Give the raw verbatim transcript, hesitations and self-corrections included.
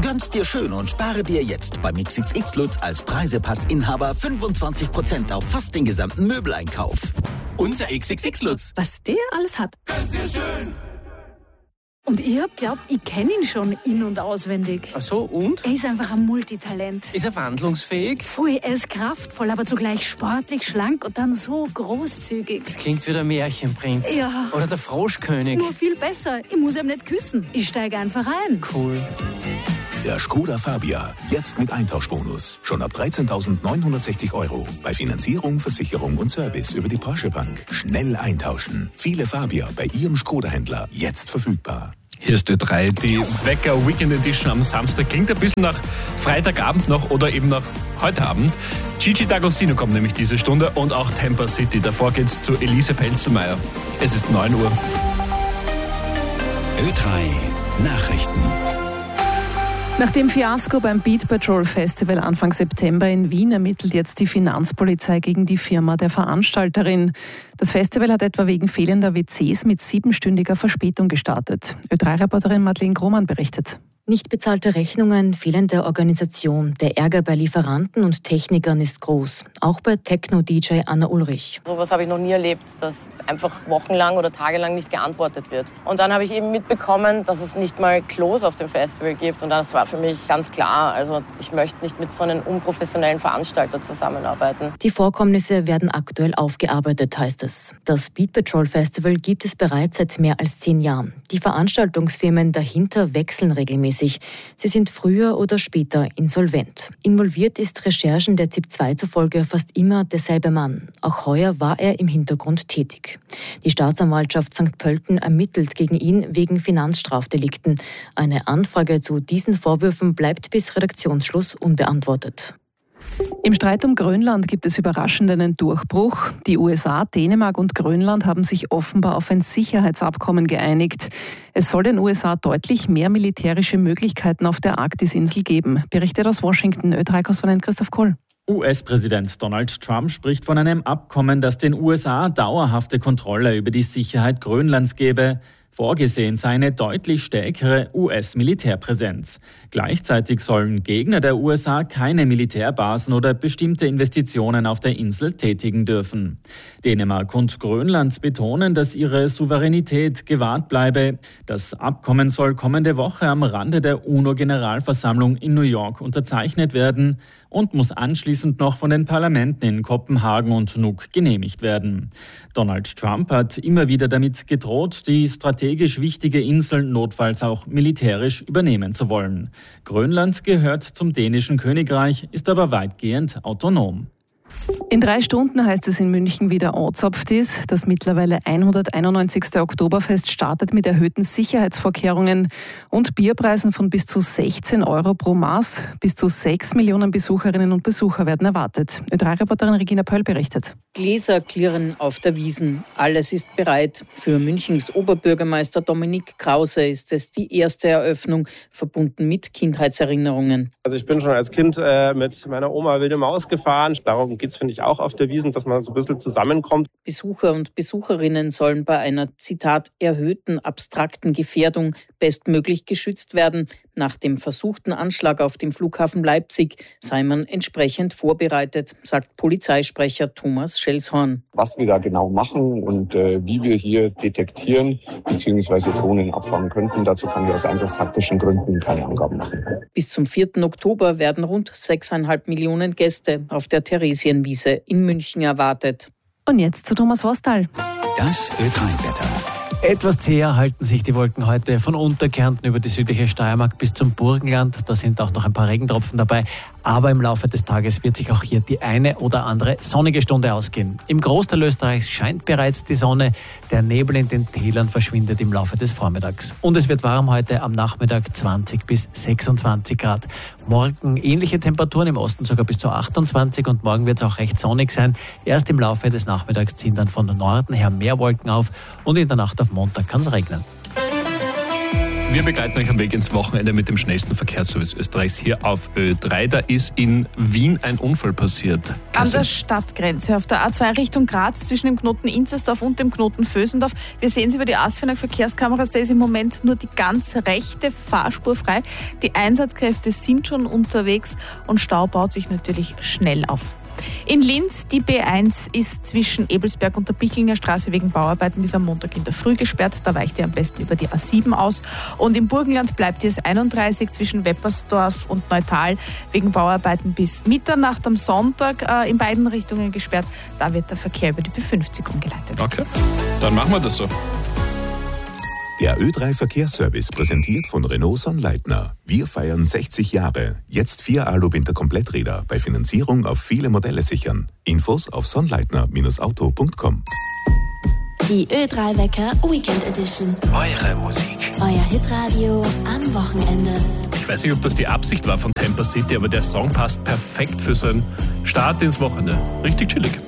Gönn's dir schön und spare dir jetzt beim X X X Lutz als Preisepass-Inhaber fünfundzwanzig Prozent auf fast den gesamten Möbeleinkauf. Unser X X X Lutz. Was der alles hat. Gönn's dir schön. Und ich hab glaubt, ich kenne ihn schon in- und auswendig. Ach so, und? Er ist einfach ein Multitalent. Ist er wandlungsfähig? Voll, er ist kraftvoll, aber zugleich sportlich, schlank und dann so großzügig. Das klingt wie der Märchenprinz. Ja. Oder der Froschkönig. Nur viel besser. Ich muss ihm nicht küssen. Ich steige einfach ein. Cool. Der Skoda Fabia, jetzt mit Eintauschbonus. Schon ab dreizehntausendneunhundertsechzig Euro. Bei Finanzierung, Versicherung und Service über die Porsche Bank. Schnell eintauschen. Viele Fabia bei Ihrem Skoda-Händler. Jetzt verfügbar. Hier ist Ö drei, die Wecker Weekend Edition am Samstag. Klingt ein bisschen nach Freitagabend noch oder eben nach heute Abend. Gigi D'Agostino kommt nämlich diese Stunde und auch Tampa City. Davor geht's zu Elise Pelzenmeier. Es ist neun Uhr. Ö drei Nachrichten. Nach dem Fiasko beim Beat Patrol Festival Anfang September in Wien ermittelt jetzt die Finanzpolizei gegen die Firma der Veranstalterin. Das Festival hat etwa wegen fehlender W Cs mit siebenstündiger Verspätung gestartet. Ö drei Reporterin Madeleine Grohmann berichtet. Nicht bezahlte Rechnungen, fehlende Organisation. Der Ärger bei Lieferanten und Technikern ist groß. Auch bei Techno-D J Anna Ulrich. So was habe ich noch nie erlebt, dass einfach wochenlang oder tagelang nicht geantwortet wird. Und dann habe ich eben mitbekommen, dass es nicht mal Klos auf dem Festival gibt. Und das war für mich ganz klar. Also ich möchte nicht mit so einem unprofessionellen Veranstalter zusammenarbeiten. Die Vorkommnisse werden aktuell aufgearbeitet, heißt es. Das Beat Patrol Festival gibt es bereits seit mehr als zehn Jahren. Die Veranstaltungsfirmen dahinter wechseln regelmäßig. Sie sind früher oder später insolvent. Involviert ist Recherchen der Z I P zwei zufolge fast immer derselbe Mann. Auch heuer war er im Hintergrund tätig. Die Staatsanwaltschaft Sankt Pölten ermittelt gegen ihn wegen Finanzstrafdelikten. Eine Anfrage zu diesen Vorwürfen bleibt bis Redaktionsschluss unbeantwortet. Im Streit um Grönland gibt es überraschend einen Durchbruch. Die U S A, Dänemark und Grönland haben sich offenbar auf ein Sicherheitsabkommen geeinigt. Es soll den U S A deutlich mehr militärische Möglichkeiten auf der Arktisinsel geben. Berichtet aus Washington, Ö drei-Korrespondent Christoph Kohl. U S-Präsident Donald Trump spricht von einem Abkommen, das den U S A dauerhafte Kontrolle über die Sicherheit Grönlands gebe. Vorgesehen sei eine deutlich stärkere U S-Militärpräsenz. Gleichzeitig sollen Gegner der U S A keine Militärbasen oder bestimmte Investitionen auf der Insel tätigen dürfen. Dänemark und Grönland betonen, dass ihre Souveränität gewahrt bleibe. Das Abkommen soll kommende Woche am Rande der UNO-Generalversammlung in New York unterzeichnet werden und muss anschließend noch von den Parlamenten in Kopenhagen und Nuuk genehmigt werden. Donald Trump hat immer wieder damit gedroht, die strategisch wichtige Insel notfalls auch militärisch übernehmen zu wollen. Grönland gehört zum dänischen Königreich, ist aber weitgehend autonom. In drei Stunden heißt es in München wieder Ozopftis. Das mittlerweile hunderteinundneunzigste Oktoberfest startet mit erhöhten Sicherheitsvorkehrungen und Bierpreisen von bis zu sechzehn Euro pro Maß. Bis zu sechs Millionen Besucherinnen und Besucher werden erwartet. Ö drei-Reporterin Regina Pöll berichtet. Gläser klirren auf der Wiesn. Alles ist bereit. Für Münchens Oberbürgermeister Dominik Krause ist es die erste Eröffnung, verbunden mit Kindheitserinnerungen. Also ich bin schon als Kind äh, mit meiner Oma wilde Maus gefahren. Darum geht es, finde ich, auch auf der Wiesn, dass man so ein bisschen zusammenkommt. Besucher und Besucherinnen sollen bei einer, Zitat, erhöhten abstrakten Gefährdung bestmöglich geschützt werden. Nach dem versuchten Anschlag auf dem Flughafen Leipzig sei man entsprechend vorbereitet, sagt Polizeisprecher Thomas Schelshorn. Was wir da genau machen und äh, wie wir hier detektieren bzw. Drohnen abfangen könnten, dazu kann ich aus einsatztaktischen Gründen keine Angaben machen. Bis zum vierten Oktober werden rund sechseinhalb Millionen Gäste auf der Theresienwiese in München erwartet. Und jetzt zu Thomas Wostal. Das Ö drei-Wetter. Etwas zäher halten sich die Wolken heute von Unterkärnten über die südliche Steiermark bis zum Burgenland. Da sind auch noch ein paar Regentropfen dabei. Aber im Laufe des Tages wird sich auch hier die eine oder andere sonnige Stunde ausgehen. Im Großteil Österreichs scheint bereits die Sonne. Der Nebel in den Tälern verschwindet im Laufe des Vormittags. Und es wird warm heute am Nachmittag zwanzig bis sechsundzwanzig Grad. Morgen ähnliche Temperaturen, im Osten sogar bis zu achtundzwanzig. Und morgen wird es auch recht sonnig sein. Erst im Laufe des Nachmittags ziehen dann von Norden her mehr Wolken auf. Und in der Nacht auf Montag kann es regnen. Wir begleiten euch am Weg ins Wochenende mit dem schnellsten Verkehrsservice Österreichs hier auf Ö drei. Da ist in Wien ein Unfall passiert. An der Stadtgrenze auf der A zwei Richtung Graz zwischen dem Knoten Inzersdorf und dem Knoten Vösendorf. Wir sehen es über die Asfinag Verkehrskameras, da ist im Moment nur die ganz rechte Fahrspur frei. Die Einsatzkräfte sind schon unterwegs und Stau baut sich natürlich schnell auf. In Linz, die B eins ist zwischen Ebelsberg und der Bichlinger Straße wegen Bauarbeiten bis am Montag in der Früh gesperrt. Da weicht ihr am besten über die A sieben aus. Und im Burgenland bleibt die S einunddreißig zwischen Weppersdorf und Neutal wegen Bauarbeiten bis Mitternacht am Sonntag äh, in beiden Richtungen gesperrt. Da wird der Verkehr über die B fünfzig umgeleitet. Okay, dann machen wir das so. Der Ö drei Verkehrsservice präsentiert von Renault Sonnleitner. Wir feiern sechzig Jahre. Jetzt vier Alu-Winter-Kompletträder bei Finanzierung auf viele Modelle sichern. Infos auf sonnleitner Bindestrich auto Punkt com. Die Ö drei Wecker Weekend Edition. Eure Musik. Euer Hitradio am Wochenende. Ich weiß nicht, ob das die Absicht war von Temper City, aber der Song passt perfekt für so einen Start ins Wochenende. Richtig chillig.